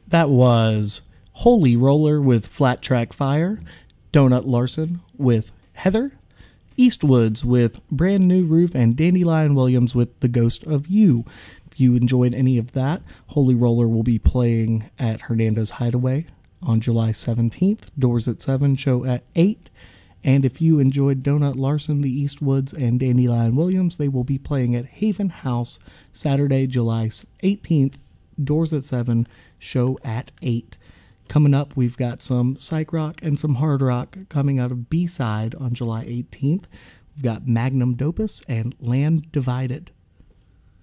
That was Holy Roller with Flat Track Fire, Donut Larson with Heather, Eastwoods with Brand New Roof, and Dandelion Williams with The Ghost of You. If you enjoyed any of that, Holy Roller will be playing at Hernando's Hideaway on July 17th, doors at 7, show at 8. And if you enjoyed Donut Larson, the Eastwoods, and Dandelion Williams, they will be playing at Haven House Saturday, July 18th, doors at 7, show at 8. Coming up, we've got some psych rock and some hard rock coming out of B-Side on July 18th. We've got Magnum Dopus and Land Divided.